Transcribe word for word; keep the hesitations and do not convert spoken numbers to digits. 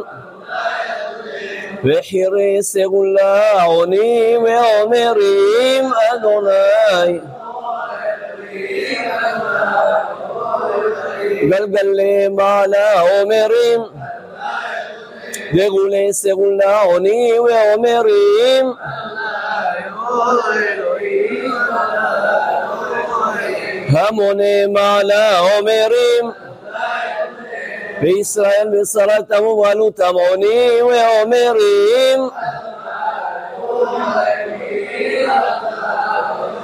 וחירי סגולה עונים ואומרים אדוני גלגלי מעלה אומרים דגולי סגולה עונים ואומרים המוני מעלה אומרים וישראל ושרתם ומלותם עונים ואומרים